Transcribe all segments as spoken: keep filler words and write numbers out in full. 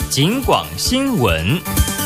警广新闻。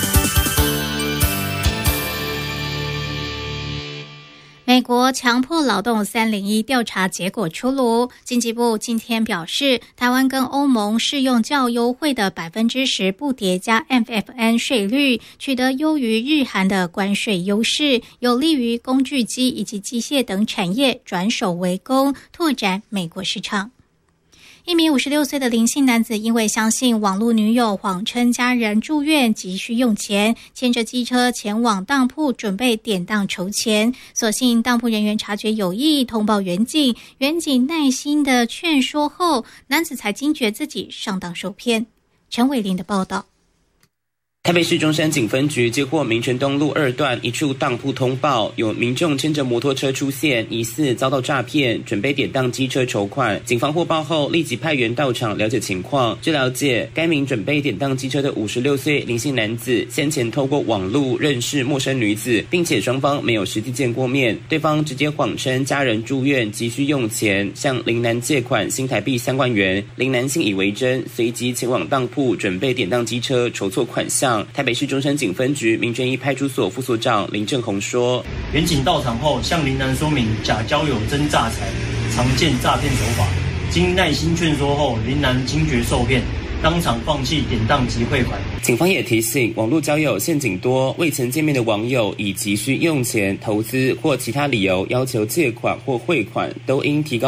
美国强迫劳动三零一调查结果出炉，经济部今天表示，台湾跟欧盟适用较优惠的 百分之十 不叠加 M F N 税率，取得优于日韩的关税优势，有利于工具机以及机械等产业转守为攻，拓展美国市场。一名五十六岁的林姓男子因为相信网络女友谎称家人住院急需用钱，牵着机车前往当铺准备典当筹钱，所幸当铺人员察觉有异，通报员警，员警耐心的劝说后，男子才惊觉自己上当受骗。陈伟林的报道。 台北市中山警分局接获民权东路二段一处当铺通报，有民众牵着摩托车出现，疑似遭到诈骗，准备典当机车筹款。警方获报后立即派员到场了解情况。据了解，该名准备典当机车的五十六岁林姓男子，先前透过网路认识陌生女子，并且双方没有实际见过面，对方直接谎称家人住院急需用钱，向林男借款新台币三万元。林男信以为真，随即前往当铺准备典当机车筹措款项。台北市中山警分局民权一派出所副所长林正宏说， 员警到场后向林男说明假交友真诈财，常见诈骗手法。经耐心劝说后，林男惊觉受骗，当场放弃典当及汇款。 警方也提醒，网络交友陷阱多，未曾见面的网友以急需用钱、投资或其他理由要求借款或汇款，都应提高